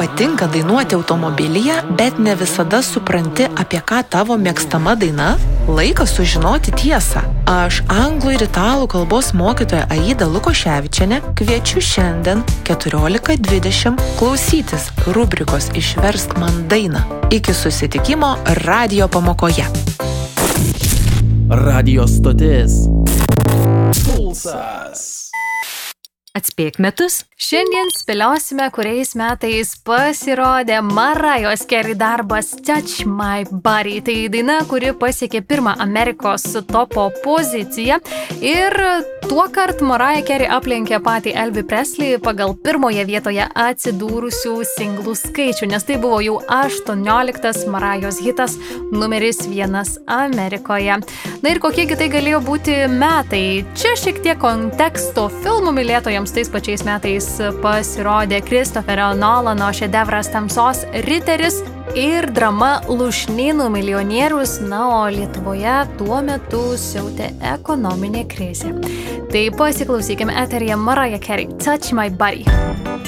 patinka dainuoti automobilyje, bet ne visada supranti, apie ką tavo mėgstama daina? Laikas sužinoti tiesą. Aš anglų ir italų kalbos mokytoja Aida Lukoševičienė kviečiu šiandien 14:20 klausytis rubrikos Išversk man dainą. Iki susitikimo radijo pamokoje. Radio stotis Pulsas. Atspėk metus. Šiandien spėliosime, kuriais metais pasirodė Mariahos Carey darbas Touch My Body. Tai daina, kuri pasiekė pirmą Amerikos topo poziciją ir tuokart Mariah Carey aplenkė patį Elvis Presley pagal pirmoje vietoje atsidūrusių singlų skaičių, nes tai buvo jau 18 Mariahos hitas numeris 1 Amerikoje. Na ir kokiegi tai galėjo būti metai? Čia šiek tiek konteksto filmų mylėtojams tais pačiais metais pasirodė Christopherio Nolano šedevras Tamsos riteris ir drama Lūšnynų milijonierius, na, o Lietuvoje tuo metu siautė ekonominė krizė. Tai pasiklausykime eteryje Mariah Carey, Touch My Body.